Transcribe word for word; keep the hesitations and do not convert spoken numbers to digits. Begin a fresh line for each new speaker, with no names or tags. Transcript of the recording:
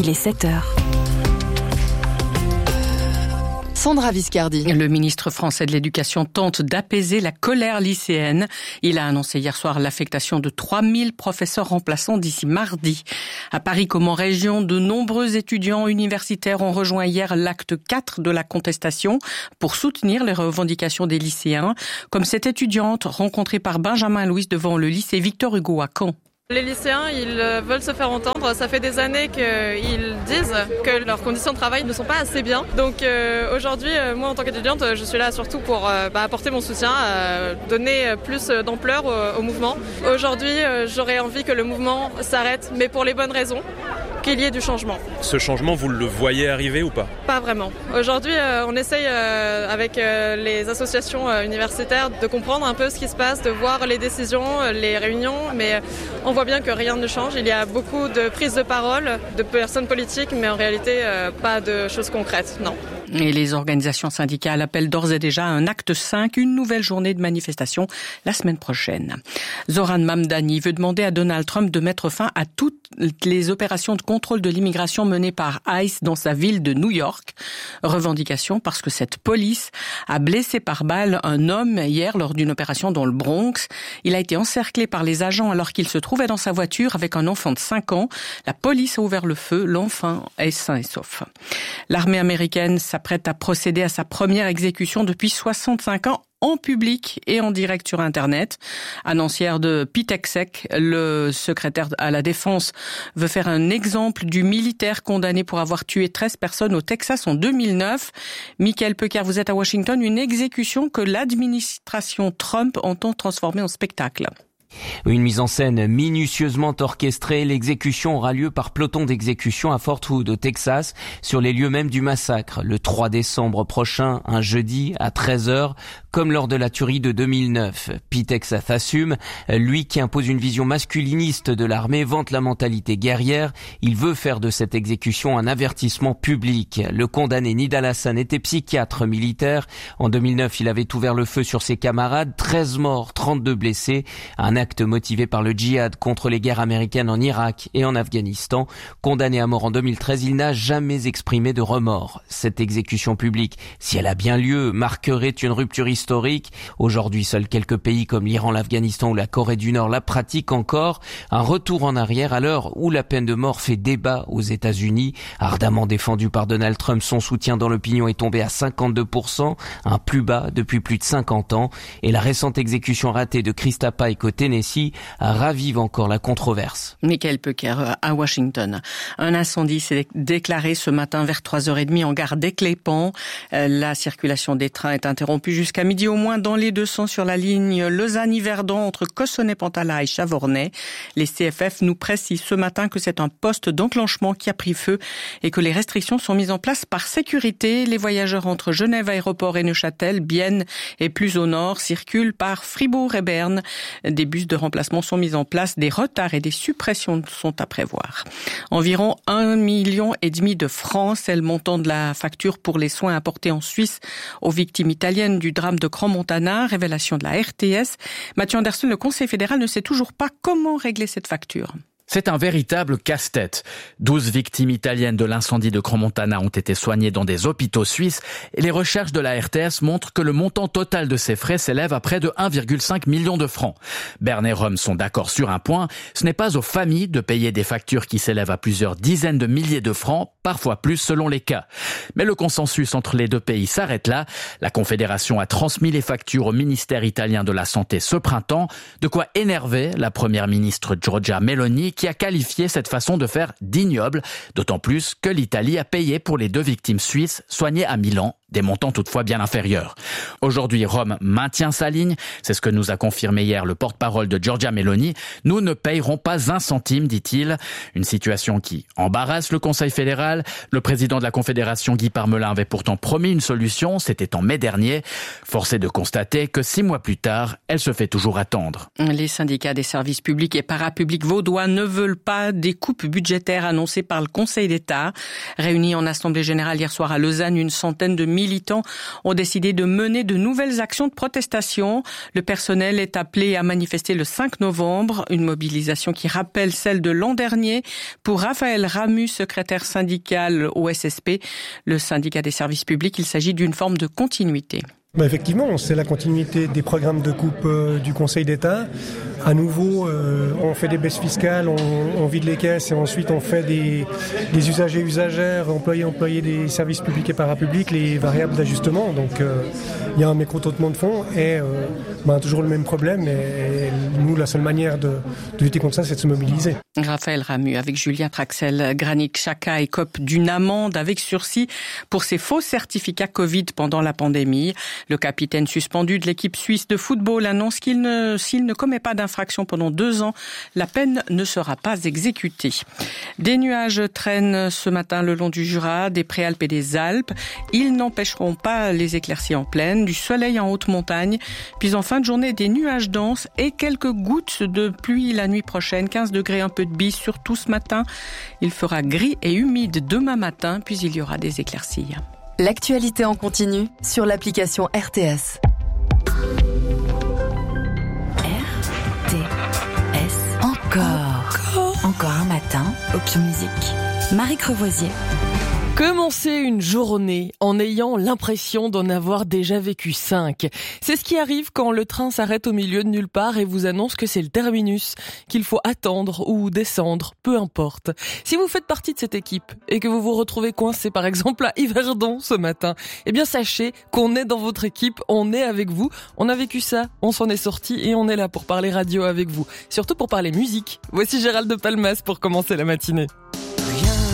il est sept heures. Sandra Viscardi.
Le ministre français de l'Éducation tente d'apaiser la colère lycéenne. Il a annoncé hier soir l'affectation de trois mille professeurs remplaçants d'ici mardi. À Paris comme en région, de nombreux étudiants universitaires ont rejoint hier l'acte quatre de la contestation pour soutenir les revendications des lycéens, comme cette étudiante rencontrée par Benjamin Louis devant le lycée Victor Hugo à Caen.
Les lycéens, ils veulent se faire entendre. Ça fait des années qu'ils disent que leurs conditions de travail ne sont pas assez bien. Donc euh, aujourd'hui, euh, moi en tant qu'étudiante, je suis là surtout pour euh, bah, apporter mon soutien, euh, donner plus d'ampleur au, au mouvement. Aujourd'hui, euh, j'aurais envie que le mouvement s'arrête, mais pour les bonnes raisons, qu'il y ait du changement.
Ce changement, vous le voyez arriver ou pas ?
Pas vraiment. Aujourd'hui, euh, on essaye euh, avec euh, les associations euh, universitaires de comprendre un peu ce qui se passe, de voir les décisions, les réunions, mais on voit bien que rien ne change. Il y a beaucoup de prises de parole de personnes politiques, mais en réalité, euh, pas de choses concrètes, non.
Et les organisations syndicales appellent d'ores et déjà un acte cinq, une nouvelle journée de manifestation la semaine prochaine. Zoran Mamdani veut demander à Donald Trump de mettre fin à toutes les opérations de contrôle de l'immigration menées par ICE dans sa ville de New York. Revendication parce que cette police a blessé par balle un homme hier lors d'une opération dans le Bronx. Il a été encerclé par les agents alors qu'il se trouvait dans sa voiture avec un enfant de cinq ans. La police a ouvert le feu. L'enfant est sain et sauf. L'armée américaine s'apprête à procéder à sa première exécution depuis soixante-cinq ans en public et en direct sur Internet. Annoncière de Pete Hegseth, le secrétaire à la Défense, veut faire un exemple du militaire condamné pour avoir tué treize personnes au Texas en deux mille neuf. Michael Pecker, vous êtes à Washington, une exécution que l'administration Trump entend transformer en spectacle.
Une mise en scène minutieusement orchestrée, l'exécution aura lieu par peloton d'exécution à Fort Hood, au Texas, sur les lieux mêmes du massacre, le trois décembre prochain, un jeudi, à treize heures, comme lors de la tuerie de deux mille neuf. Pete Hegseth assume, lui qui impose une vision masculiniste de l'armée, vante la mentalité guerrière, il veut faire de cette exécution un avertissement public. Le condamné Nidal Hassan était psychiatre militaire. En deux mille neuf, il avait ouvert le feu sur ses camarades, treize morts, trente-deux blessés, un acte motivé par le djihad contre les guerres américaines en Irak et en Afghanistan. Condamné à mort en deux mille treize, il n'a jamais exprimé de remords. Cette exécution publique, si elle a bien lieu, marquerait une rupture historique. Aujourd'hui, seuls quelques pays comme l'Iran, l'Afghanistan ou la Corée du Nord la pratiquent encore. Un retour en arrière à l'heure où la peine de mort fait débat aux États-Unis. Ardemment défendu par Donald Trump, son soutien dans l'opinion est tombé à cinquante-deux pour cent, un plus bas depuis plus de cinquante ans. Et la récente exécution ratée de Christa Pike au Tennessee ravive encore la controverse.
Michael Pecker à Washington. Un incendie s'est déclaré ce matin vers trois heures trente en gare d'Éclépant. La circulation des trains est interrompue jusqu'à midi au moins dans les deux sens sur la ligne Lausanne-Yverdon entre Cossonay-Pantala et Chavornay. Les C F F nous précisent ce matin que c'est un poste d'enclenchement qui a pris feu et que les restrictions sont mises en place par sécurité. Les voyageurs entre Genève Aéroport et Neuchâtel, Bienne et plus au nord circulent par Fribourg et Berne. Des bus de remplacement sont mis en place, des retards et des suppressions sont à prévoir. Environ un million et demi de francs, c'est le montant de la facture pour les soins apportés en Suisse aux victimes italiennes du drame de Crans-Montana, révélation de la R T S. Mathieu Anderson, le Conseil fédéral ne sait toujours pas comment régler cette facture.
C'est un véritable casse-tête. Douze victimes italiennes de l'incendie de Crans-Montana ont été soignées dans des hôpitaux suisses et les recherches de la R T S montrent que le montant total de ces frais s'élève à près de un virgule cinq million de francs. Berne et Rome sont d'accord sur un point, ce n'est pas aux familles de payer des factures qui s'élèvent à plusieurs dizaines de milliers de francs, parfois plus selon les cas. Mais le consensus entre les deux pays s'arrête là. La Confédération a transmis les factures au ministère italien de la Santé ce printemps, de quoi énerver la première ministre Giorgia Meloni, qui a qualifié cette façon de faire d'ignoble, d'autant plus que l'Italie a payé pour les deux victimes suisses soignées à Milan, des montants toutefois bien inférieurs. Aujourd'hui, Rome maintient sa ligne, c'est ce que nous a confirmé hier le porte-parole de Giorgia Meloni. Nous ne payerons pas un centime, dit-il. Une situation qui embarrasse le Conseil fédéral. Le président de la Confédération, Guy Parmelin, avait pourtant promis une solution, c'était en mai dernier. Force est de constater que six mois plus tard, elle se fait toujours attendre.
Les syndicats des services publics et parapublics vaudois ne veulent pas des coupes budgétaires annoncées par le Conseil d'État. Réunis en Assemblée générale hier soir à Lausanne, une centaine de militants ont décidé de mener de nouvelles actions de protestation. Le personnel est appelé à manifester le cinq novembre, une mobilisation qui rappelle celle de l'an dernier. Pour Raphaël Ramu, secrétaire syndical au S S P, le syndicat des services publics, il s'agit d'une forme de continuité.
Bah effectivement, c'est la continuité des programmes de coupe euh, du Conseil d'État. À nouveau, euh, on fait des baisses fiscales, on, on vide les caisses et ensuite on fait des, des usagers usagères, employés employés des services publics et parapublics, les variables d'ajustement. Donc euh, il y a un mécontentement de fond et euh, bah, toujours le même problème. Et, et nous, la seule manière de, de lutter contre ça, c'est de se mobiliser.
Raphaël Ramu avec Julien Traxel. Granit Xhaka écope d'une amende avec sursis pour ses faux certificats Covid pendant la pandémie. Le capitaine suspendu de l'équipe suisse de football annonce qu'il ne, s'il ne commet pas d'infraction pendant deux ans, la peine ne sera pas exécutée. Des nuages traînent ce matin le long du Jura, des Préalpes et des Alpes. Ils n'empêcheront pas les éclaircies en plaine, du soleil en haute montagne. Puis en fin de journée, des nuages denses et quelques gouttes de pluie la nuit prochaine. quinze degrés, un peu de bise, surtout ce matin. Il fera gris et humide demain matin, puis il y aura des éclaircies.
L'actualité en continu sur l'application R T S.
R T S. Encore. Encore. Encore un matin, Aucun Musique. Marie Crevoisier.
Commencer une journée en ayant l'impression d'en avoir déjà vécu cinq. C'est ce qui arrive quand le train s'arrête au milieu de nulle part et vous annonce que c'est le terminus, qu'il faut attendre ou descendre, peu importe. Si vous faites partie de cette équipe et que vous vous retrouvez coincé par exemple à Yverdon ce matin, eh bien sachez qu'on est dans votre équipe, on est avec vous, on a vécu ça, on s'en est sorti et on est là pour parler radio avec vous. Surtout pour parler musique. Voici Gérald de Palmas pour commencer la matinée.